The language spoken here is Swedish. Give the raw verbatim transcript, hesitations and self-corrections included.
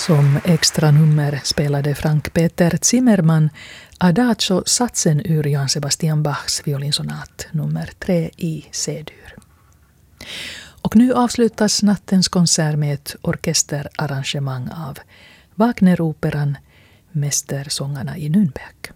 Som extra nummer spelade Frank Peter Zimmermann Adagio satsen ur Johann Sebastian Bachs violinsonat nummer tre i C-dur. Och nu avslutas nattens konsert med ett orkesterarrangemang av Wagneroperan Mästersångarna i Nürnberg.